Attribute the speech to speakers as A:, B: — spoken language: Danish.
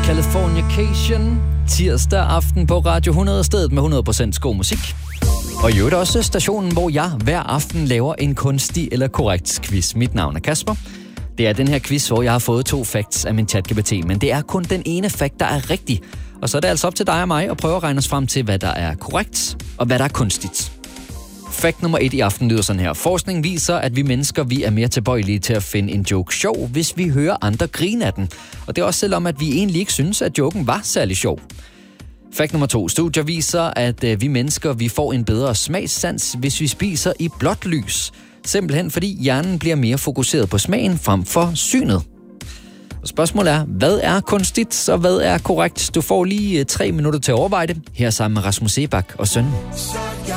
A: Californication, tirsdag aften på Radio 100, stedet med 100% god musik. Og i øvrigt også stationen, hvor jeg hver aften laver en kunstig eller korrekt quiz. Mit navn er Kasper. Det er den her quiz, hvor jeg har fået 2 facts af min ChatGPT, men det er kun den ene fact, der er rigtig. Og så er det altså op til dig og mig at prøve at regne os frem til, hvad der er korrekt og hvad der er kunstigt. Fact nummer 1 i aften lyder sådan her. Forskning viser, at vi mennesker vi er mere tilbøjelige til at finde en joke sjov, hvis vi hører andre grine af den. Og det er også selvom, at vi egentlig ikke synes, at joken var særlig sjov. Fact nummer 2. Studier viser, at vi mennesker vi får en bedre smagssans, hvis vi spiser i blåt lys. Simpelthen fordi hjernen bliver mere fokuseret på smagen frem for synet. Og spørgsmålet er, hvad er kunstigt, og hvad er korrekt? Du får lige 3 minutter til at overveje det. Her sammen med Rasmus Sebak og søn.